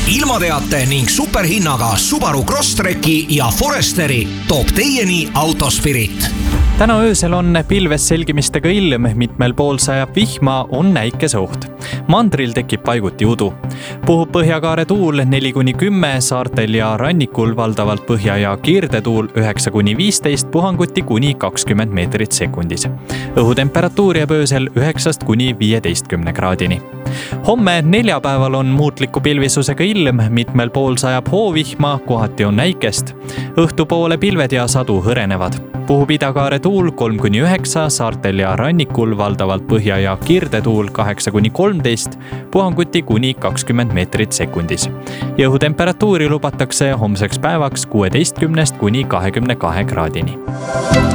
ilmateate ning superhinnaga Subaru Crosstreki ja Foresteri toob teieni Autospirit. Täna öösel on pilves selgimistega ilm, mitmel pool sajab vihma, on näikeseoht. Mandril tekib paiguti udu. Puhub põhjakaare tuul 4-10, saartel ja rannikul valdavalt põhja- ja kiirdetuul 9-15, puhanguti kuni 20 meetrit sekundis. Õhutemperatuur jääb öösel 9-15 kraadini. Homme neljapäeval on muutliku pilvisusega ilm, mitmel pool sajab hoovihma, kohati on näikest. Õhtupoole pilved ja sadu hõrenevad. Puhub idakaare tuul 3-9, saartel ja rannikul valdavalt põhja- ja kiirdetuul 8-13, puhanguti kuni 20 meetrit sekundis. Ja õhutemperatuuri lubatakse homseks päevaks 16-22 kraadini.